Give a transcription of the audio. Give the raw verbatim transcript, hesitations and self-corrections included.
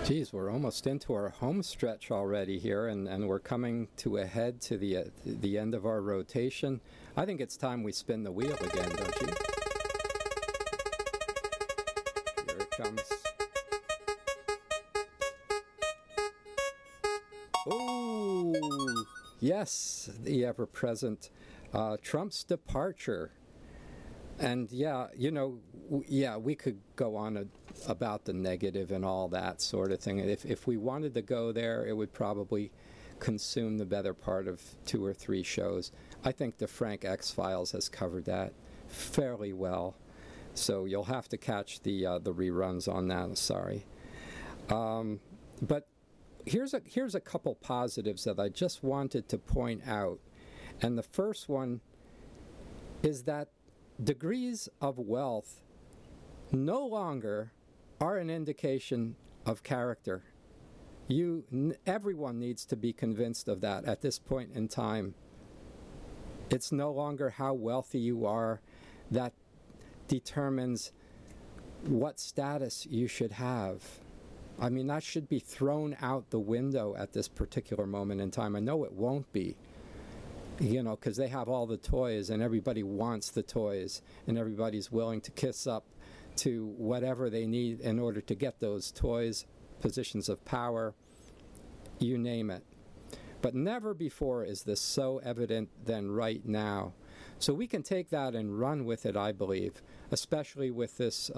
Geez, we're almost into our home stretch already here, and, and we're coming to a head to the uh, the end of our rotation. I think it's time we spin the wheel again, don't you? Here it comes. Oh, yes, the ever-present uh, Trump's departure. And yeah, you know, w- yeah, we could go on a, about the negative and all that sort of thing. If if we wanted to go there, it would probably consume the better part of two or three shows. I think the Frank X-Files has covered that fairly well. So you'll have to catch the uh, the reruns on that. I'm sorry. Um, but here's a here's a couple positives that I just wanted to point out. And the first one is that degrees of wealth no longer are an indication of character. You, n- everyone needs to be convinced of that at this point in time. It's no longer how wealthy you are that determines what status you should have. I mean, that should be thrown out the window at this particular moment in time. I know it won't be. You know, because they have all the toys and everybody wants the toys and everybody's willing to kiss up to whatever they need in order to get those toys, positions of power, you name it. But never before is this so evident than right now. So we can take that and run with it, I believe, especially with this